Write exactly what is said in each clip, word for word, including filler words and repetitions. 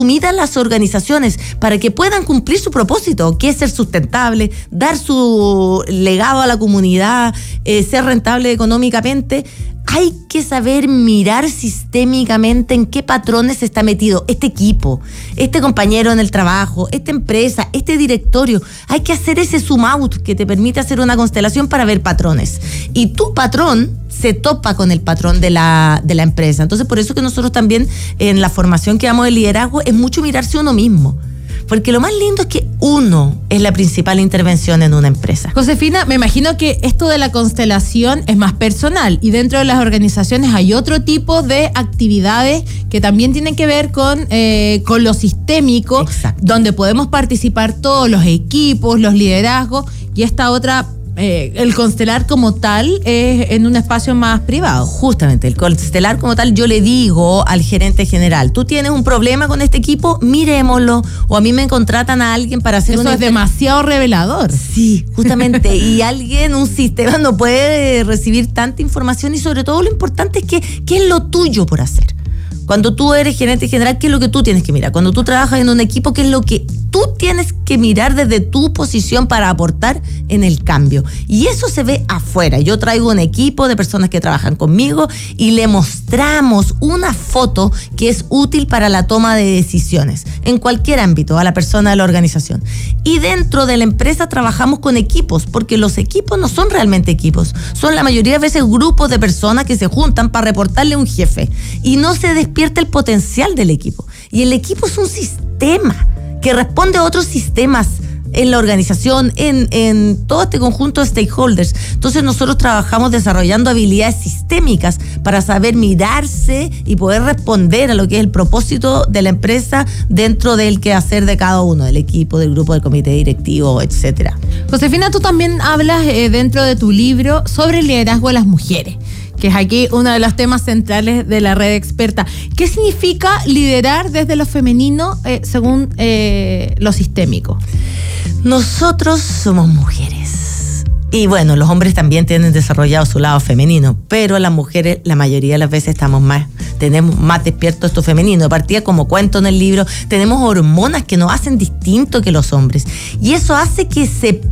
asumidas las organizaciones para que puedan cumplir su propósito, que es ser sustentable, dar su legado a la comunidad, eh, ser rentable económicamente. Hay que saber mirar sistémicamente en qué patrones está metido este equipo, este compañero en el trabajo, esta empresa, este directorio. Hay que hacer ese zoom out que te permite hacer una constelación para ver patrones. Y tu patrón se topa con el patrón de la, de la empresa. Entonces, por eso que nosotros también en la formación que damos de liderazgo es mucho mirarse uno mismo. Porque lo más lindo es que uno es la principal intervención en una empresa. Josefina, me imagino que esto de la constelación es más personal y dentro de las organizaciones hay otro tipo de actividades que también tienen que ver con, eh, con lo sistémico. Exacto. Donde podemos participar todos los equipos, los liderazgos y esta otra... Eh, el constelar como tal es en un espacio más privado. Justamente, el constelar como tal, yo le digo al gerente general, tú tienes un problema con este equipo, miremoslo, o a mí me contratan a alguien para hacer eso una... es demasiado revelador. Sí, justamente, y alguien, un sistema no puede recibir tanta información y sobre todo lo importante es que, ¿qué es lo tuyo por hacer? Cuando tú eres gerente general, ¿qué es lo que tú tienes que mirar? Cuando tú trabajas en un equipo, ¿qué es lo que tú tienes que mirar desde tu posición para aportar en el cambio? Y eso se ve afuera. Yo traigo un equipo de personas que trabajan conmigo y le mostramos una foto que es útil para la toma de decisiones en cualquier ámbito a la persona de la organización. Y dentro de la empresa trabajamos con equipos, porque los equipos no son realmente equipos. Son la mayoría de veces grupos de personas que se juntan para reportarle a un jefe y no se despierta el potencial del equipo. Y el equipo es un sistema que responde a otros sistemas en la organización, en, en todo este conjunto de stakeholders. Entonces nosotros trabajamos desarrollando habilidades sistémicas para saber mirarse y poder responder a lo que es el propósito de la empresa dentro del quehacer de cada uno, del equipo, del grupo, del comité directivo, etcétera. Josefina, tú también hablas eh, dentro de tu libro sobre el liderazgo de las mujeres, que es aquí uno de los temas centrales de la red experta. ¿Qué significa liderar desde lo femenino eh, según eh, lo sistémico? Nosotros somos mujeres. Y bueno, los hombres también tienen desarrollado su lado femenino, pero las mujeres la mayoría de las veces estamos más, tenemos más despierto esto femenino. De partida, como cuento en el libro, tenemos hormonas que nos hacen distinto que los hombres. Y eso hace que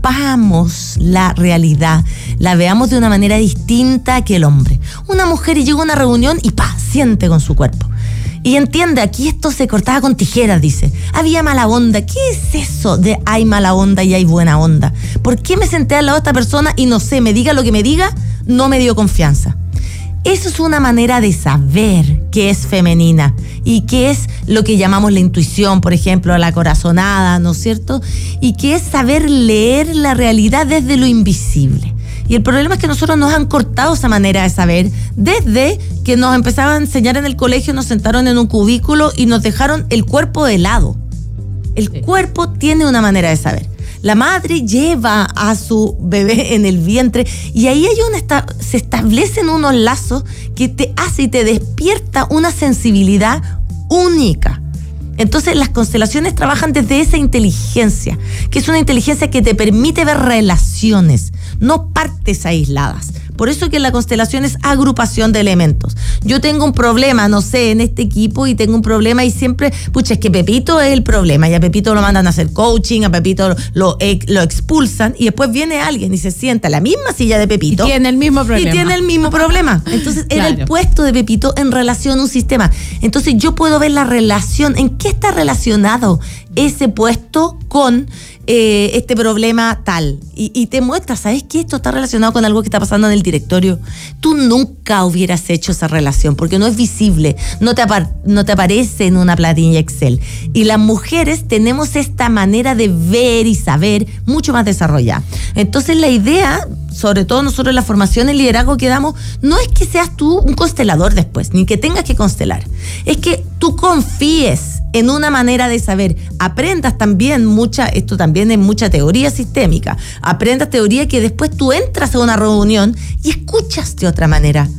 sepamos la realidad, la veamos de una manera distinta que el hombre. Una mujer llega a una reunión y pa, siente con su cuerpo. Y entiende, aquí esto se cortaba con tijeras, dice. Había mala onda. ¿Qué es eso de hay mala onda y hay buena onda? ¿Por qué me senté al lado de esta persona y no sé, me diga lo que me diga, no me dio confianza? Eso es una manera de saber que es femenina y que es lo que llamamos la intuición, por ejemplo, la corazonada, ¿no es cierto? Y que es saber leer la realidad desde lo invisible. Y el problema es que nosotros nos han cortado esa manera de saber desde que nos empezaban a enseñar en el colegio, nos sentaron en un cubículo y nos dejaron el cuerpo de lado. El sí. cuerpo tiene una manera de saber. La madre lleva a su bebé en el vientre y ahí hay una esta- se establecen unos lazos que te hace y te despierta una sensibilidad única. Entonces las constelaciones trabajan desde esa inteligencia, que es una inteligencia que te permite ver relaciones, no partes aisladas. Por eso que la constelación es agrupación de elementos. Yo tengo un problema, no sé, en este equipo y tengo un problema y siempre, pucha, es que Pepito es el problema y a Pepito lo mandan a hacer coaching, a Pepito lo, lo, lo expulsan y después viene alguien y se sienta en la misma silla de Pepito. Y tiene el mismo problema. Y tiene el mismo problema. Entonces claro. era el puesto de Pepito en relación a un sistema. Entonces yo puedo ver la relación, en qué está relacionado ese puesto con eh, este problema tal. Y, y te muestra, ¿sabes qué? Esto está relacionado con algo que está pasando en el directorio. Tú nunca hubieras hecho esa relación porque no es visible, no te, apar- no te aparece en una planilla Excel. Y las mujeres tenemos esta manera de ver y saber mucho más desarrollada. Entonces la idea, sobre todo nosotros en la formación en liderazgo que damos, no es que seas tú un constelador después, ni que tengas que constelar. Es que tú confíes en una manera de saber, aprendas también mucha, esto también es mucha teoría sistémica, aprendas teoría que después tú entras a una reunión y escuchas de otra manera.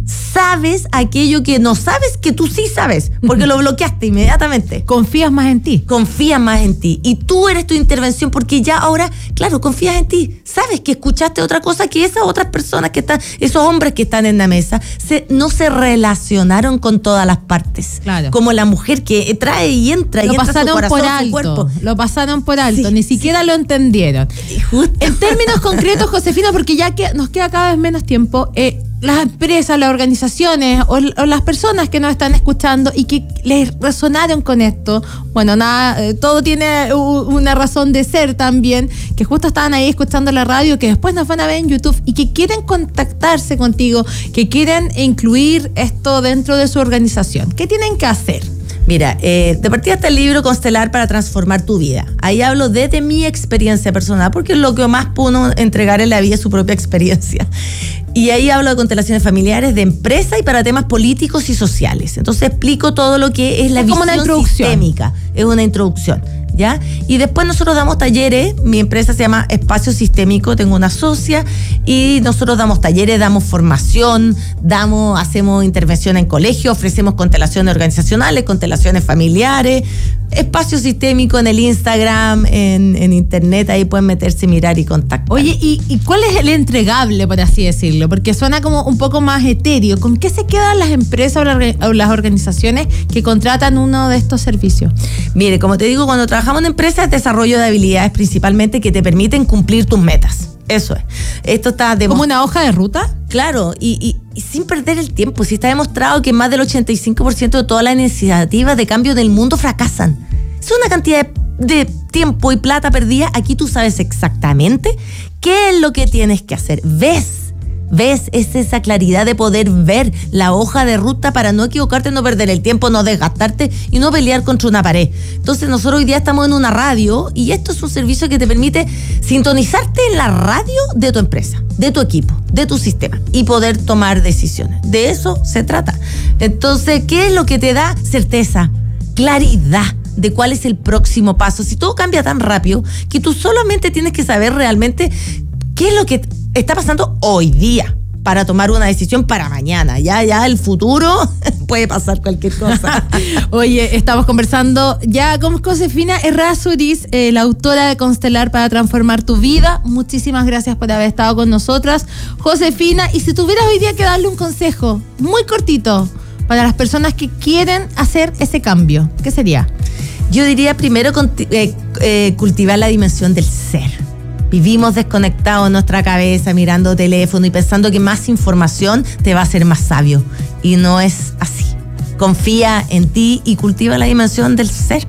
sabes aquello que no sabes que tú sí sabes, porque lo bloqueaste inmediatamente. Confías más en ti. Confías más en ti. Y tú eres tu intervención, porque ya ahora, claro, confías en ti. Sabes que escuchaste otra cosa que esas otras personas que están, esos hombres que están en la mesa, se, no se relacionaron con todas las partes. Claro. Como la mujer que trae y entra lo y entra su corazón, por alto, su cuerpo. Lo pasaron por alto, Sí, ni siquiera sí. lo entendieron. Justo. En términos concretos, Josefina, porque ya que nos queda cada vez menos tiempo, eh, las empresas, las organizaciones o, o las personas que nos están escuchando y que les resonaron con esto, bueno, nada, eh, todo tiene u, una razón de ser también, que justo estaban ahí escuchando la radio, que después nos van a ver en YouTube y que quieren contactarse contigo, que quieren incluir esto dentro de su organización. ¿Qué tienen que hacer? Mira, eh, de partida está el libro Constelar para transformar tu vida. Ahí hablo desde mi experiencia personal, porque lo que más puedo entregar en la vida es su propia experiencia. Y ahí hablo de constelaciones familiares, de empresa y para temas políticos y sociales. Entonces explico todo lo que es la Es como visión una introducción. sistémica. Es una introducción. ¿Ya? Y después nosotros damos talleres, mi empresa se llama Espacio Sistémico, tengo una socia, y nosotros damos talleres, damos formación, damos, hacemos intervención en colegio, ofrecemos constelaciones organizacionales, constelaciones familiares, Espacio Sistémico en el Instagram, en, en internet, ahí pueden meterse, mirar y contactar. Oye, ¿y, ¿y cuál es el entregable, por así decirlo? Porque suena como un poco más etéreo. ¿Con qué se quedan las empresas o, la, o las organizaciones que contratan uno de estos servicios? Mire, como te digo, cuando trabajamos en empresas, desarrollo de habilidades principalmente que te permiten cumplir tus metas. Eso es. Esto está de ¿Como una hoja de ruta? Claro, y, y, y sin perder el tiempo. Si está demostrado que más del ochenta y cinco por ciento de todas las iniciativas de cambio del mundo fracasan. Es una cantidad de, de tiempo y plata perdida. Aquí tú sabes exactamente qué es lo que tienes que hacer. ¿Ves? ¿Ves? Es esa claridad de poder ver la hoja de ruta para no equivocarte, no perder el tiempo, no desgastarte y no pelear contra una pared. Entonces nosotros hoy día estamos en una radio y esto es un servicio que te permite sintonizarte en la radio de tu empresa, de tu equipo, de tu sistema y poder tomar decisiones. De eso se trata. Entonces, ¿qué es lo que te da certeza? Claridad de cuál es el próximo paso. Si todo cambia tan rápido que tú solamente tienes que saber realmente qué es lo que está pasando hoy día para tomar una decisión para mañana. Ya, ya el futuro puede pasar cualquier cosa. Oye, estamos conversando ya con Josefina Errázuriz, eh, la autora de Constelar para transformar tu vida. Muchísimas gracias por haber estado con nosotras, Josefina. Y si tuvieras hoy día que darle un consejo muy cortito para las personas que quieren hacer ese cambio, ¿qué sería? Yo diría primero eh, eh, cultivar la dimensión del ser. Vivimos desconectados en nuestra cabeza, mirando teléfono y pensando que más información te va a hacer más sabio. Y no es así. Confía en ti y cultiva la dimensión del ser.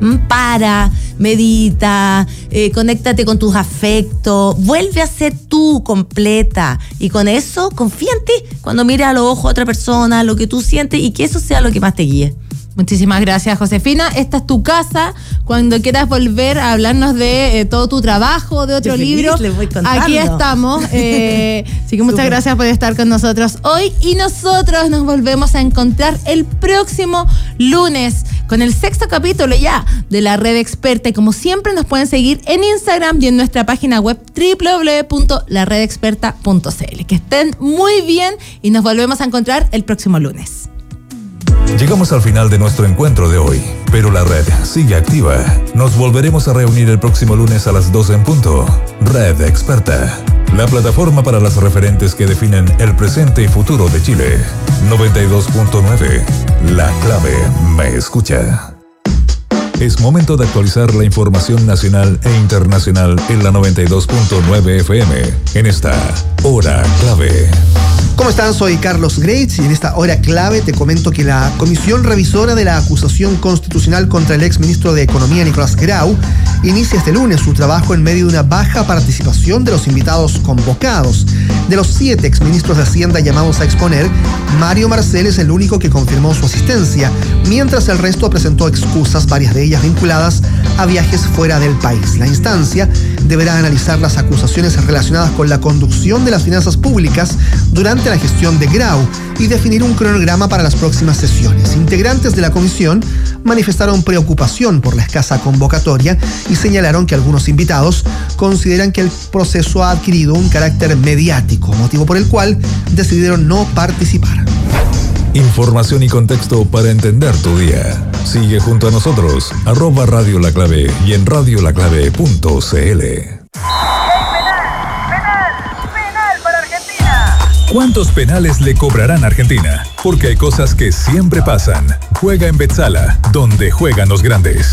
Para, medita, eh, conéctate con tus afectos, vuelve a ser tú completa. Y con eso, confía en ti. Cuando mires a los ojos a otra persona, lo que tú sientes y que eso sea lo que más te guíe. Muchísimas gracias, Josefina. Esta es tu casa. Cuando quieras volver a hablarnos de eh, todo tu trabajo, de otro Yo feliz, libro, les voy contando. aquí estamos. Eh, así que muchas Super. gracias por estar con nosotros hoy. Y nosotros nos volvemos a encontrar el próximo lunes con el sexto capítulo ya de La Red Experta. Y como siempre nos pueden seguir en Instagram y en nuestra página web doble u doble u doble u punto la red experta punto c l. Que estén muy bien y nos volvemos a encontrar el próximo lunes. Llegamos al final de nuestro encuentro de hoy, pero la red sigue activa. Nos volveremos a reunir el próximo lunes a las doce en punto. Red Experta, la plataforma para las referentes que definen el presente y futuro de Chile. noventa y dos punto nueve, La Clave me escucha. Es momento de actualizar la información nacional e internacional en la noventa y dos punto nueve F M, en esta Hora Clave. ¿Cómo están? Soy Carlos Greitz y en esta hora clave te comento que la Comisión Revisora de la Acusación Constitucional contra el exministro de Economía Nicolás Grau inicia este lunes su trabajo en medio de una baja participación de los invitados convocados. De los siete exministros de Hacienda llamados a exponer, Mario Marcel es el único que confirmó su asistencia, mientras el resto presentó excusas, varias de ellas vinculadas a viajes fuera del país. La instancia deberá analizar las acusaciones relacionadas con la conducción de las finanzas públicas durante frente a la gestión de Grau y definir un cronograma para las próximas sesiones. Integrantes de la comisión manifestaron preocupación por la escasa convocatoria y señalaron que algunos invitados consideran que el proceso ha adquirido un carácter mediático, motivo por el cual decidieron no participar. Información y contexto para entender tu día. Sigue junto a nosotros, arroba Radio La Clave y en radiolaclave punto cl. ¿Cuántos penales le cobrarán a Argentina? Porque hay cosas que siempre pasan. Juega en Betzala, donde juegan los grandes.